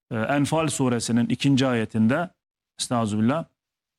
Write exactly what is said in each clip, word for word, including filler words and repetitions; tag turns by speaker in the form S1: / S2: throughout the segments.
S1: e, Enfal suresinin ikinci ayetinde estağfirullah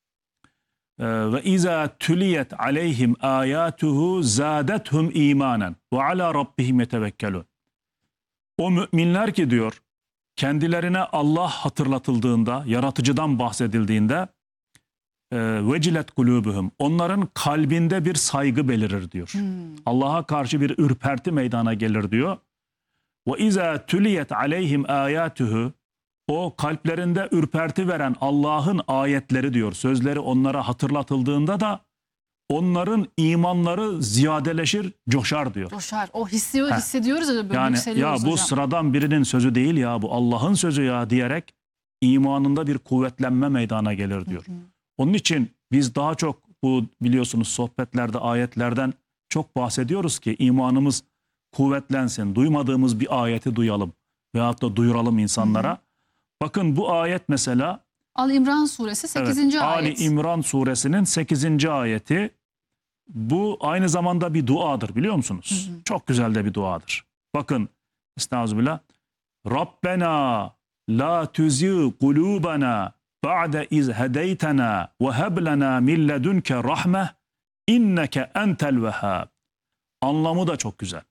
S1: ve izâ tüliyet aleyhim âyâtuhu zâdethum îmânen ve alâ rabbihim yetevekkelûn. O müminler ki diyor, kendilerine Allah hatırlatıldığında, yaratıcıdan bahsedildiğinde vecilet kulûbuhum, onların kalbinde bir saygı belirir diyor. Hmm. Allah'a karşı bir ürperti meydana gelir diyor. Ve izâ tüliyet aleyhim âyâtuhu, o kalplerinde ürperti veren Allah'ın ayetleri diyor, sözleri onlara hatırlatıldığında da onların imanları ziyadeleşir, coşar diyor.
S2: Coşar. O hissediyor, hissediyoruz ya, böyle
S1: yani ya bu
S2: hocam.
S1: Sıradan birinin sözü değil ya, bu Allah'ın sözü ya diyerek imanında bir kuvvetlenme meydana gelir diyor. Hı hı. Onun için biz daha çok bu biliyorsunuz sohbetlerde ayetlerden çok bahsediyoruz ki imanımız kuvvetlensin. Duymadığımız bir ayeti duyalım veyahut da duyuralım insanlara. Hı hı. Bakın bu ayet mesela
S2: Ali İmran suresi sekizinci
S1: evet,
S2: ayet.
S1: Ali İmran suresinin sekizinci ayeti. Bu aynı zamanda bir duadır, biliyor musunuz? Hı hı. Çok güzel de bir duadır. Bakın estağfirullah. Rabbena la tuzigh kulubana ba'de iz hedeytena ve heb lena min ledunke rahmeh inneke entel vehhab. Anlamı da çok güzel.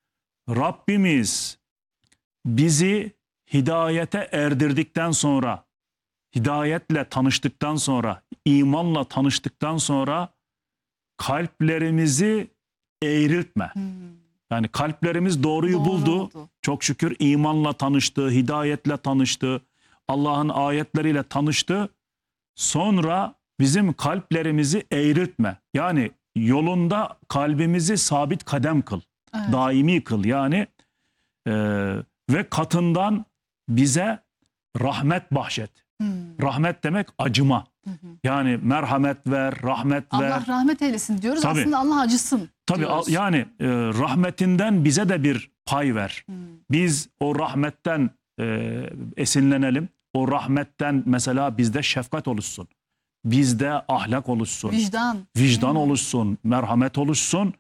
S1: Rabbimiz bizi hidayete erdirdikten sonra, hidayetle tanıştıktan sonra, imanla tanıştıktan sonra kalplerimizi eğriltme. Hmm. Yani kalplerimiz doğruyu Doğru buldu. Oldu. Çok şükür imanla tanıştı, hidayetle tanıştı, Allah'ın ayetleriyle tanıştı. Sonra bizim kalplerimizi eğriltme. Yani yolunda kalbimizi sabit kadem kıl. Evet. Daimi kıl. Yani e, ve katından bize rahmet bahşet. Hmm. Rahmet demek acıma. Hı hı. Yani merhamet ver, rahmet
S2: Allah
S1: ver.
S2: Allah rahmet eylesin diyoruz.
S1: Tabii.
S2: Aslında Allah acısın
S1: Tabii
S2: diyoruz.
S1: Yani e, rahmetinden bize de bir pay ver. Hmm. Biz o rahmetten e, esinlenelim. O rahmetten mesela bizde şefkat oluşsun. Bizde ahlak oluşsun.
S2: Vicdan.
S1: Vicdan
S2: hmm. oluşsun.
S1: Merhamet oluşsun.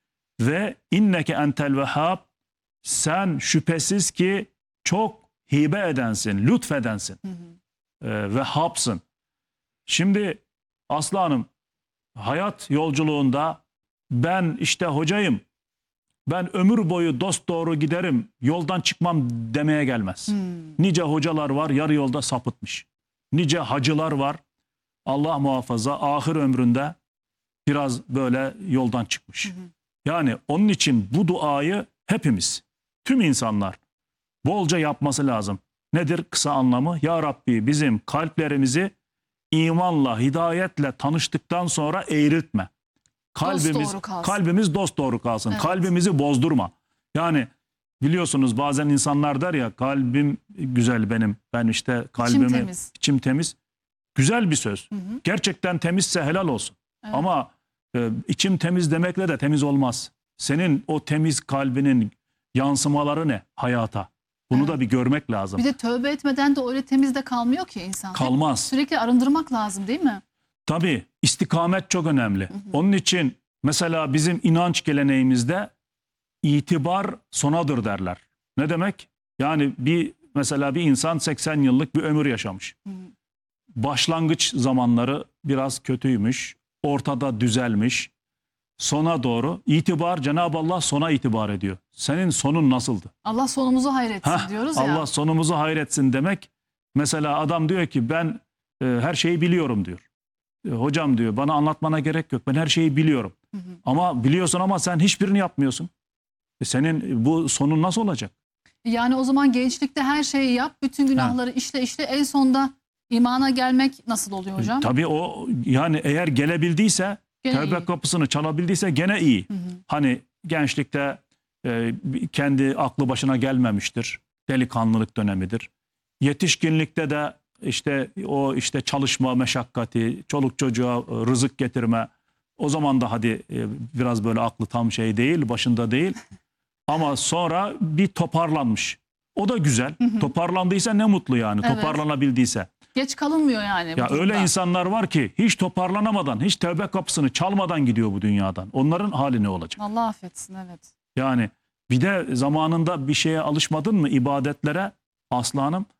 S1: Ve inneke entel vehhab, sen şüphesiz ki çok hibe edensin, lütfedensin. Hı hı. E, Vehhabsın. Şimdi Aslı Hanım, hayat yolculuğunda ben işte hocayım, ben ömür boyu dosdoğru giderim, yoldan çıkmam demeye gelmez. Hmm. Nice hocalar var, yarı yolda sapıtmış. Nice hacılar var, Allah muhafaza, ahir ömründe biraz böyle yoldan çıkmış. Hmm. Yani onun için bu duayı hepimiz, tüm insanlar bolca yapması lazım. Nedir kısa anlamı? Ya Rabbi bizim kalplerimizi imanla, hidayetle tanıştıktan sonra eğriltme. Kalbimiz dost kalbimiz dosdoğru kalsın. Evet. Kalbimizi bozdurma. Yani biliyorsunuz bazen insanlar der ya, kalbim güzel benim. Ben işte kalbimi içim temiz. İçim temiz. Güzel bir söz. Hı hı. Gerçekten temizse helal olsun. Evet. Ama e, içim temiz demekle de temiz olmaz. Senin o temiz kalbinin yansımaları ne hayata? Bunu evet. da bir görmek lazım.
S2: Bir de tövbe etmeden de öyle temizde kalmıyor ki insan.
S1: Kalmaz.
S2: Hep sürekli arındırmak lazım değil mi?
S1: Tabii istikamet çok önemli. Hı hı. Onun için mesela bizim inanç geleneğimizde itibar sonadır derler. Ne demek? Yani bir mesela bir insan seksen yıllık bir ömür yaşamış. Hı hı. Başlangıç zamanları biraz kötüymüş. Ortada düzelmiş. Sona doğru itibar, Cenab-ı Allah sona itibar ediyor. Senin sonun nasıldı?
S2: Allah sonumuzu hayretsin Heh, diyoruz ya.
S1: Allah sonumuzu hayretsin demek. Mesela adam diyor ki ben e, her şeyi biliyorum diyor. E, hocam diyor bana anlatmana gerek yok. Ben her şeyi biliyorum. Hı hı. Ama biliyorsun ama sen hiçbirini yapmıyorsun. E, senin bu sonun nasıl olacak?
S2: Yani o zaman gençlikte her şeyi yap. Bütün günahları ha. işle işle en sonda imana gelmek nasıl oluyor hocam?
S1: E, tabii o yani eğer gelebildiyse, gene tövbe iyi. kapısını çalabildiyse gene iyi. Hı hı. Hani gençlikte e, kendi aklı başına gelmemiştir. Delikanlılık dönemidir. Yetişkinlikte de işte o işte çalışma meşakkati, çoluk çocuğa rızık getirme. O zaman da hadi e, biraz böyle aklı tam şey değil, başında değil. Ama sonra bir toparlanmış. O da güzel. Hı hı. Toparlandıysa ne mutlu yani. Evet. Toparlanabildiyse.
S2: Geç kalınmıyor yani.
S1: Ya öyle insanlar var ki hiç toparlanamadan, hiç tövbe kapısını çalmadan gidiyor bu dünyadan. Onların hali ne olacak?
S2: Allah affetsin, evet.
S1: Yani bir de zamanında bir şeye alışmadın mı, ibadetlere Aslı Hanım?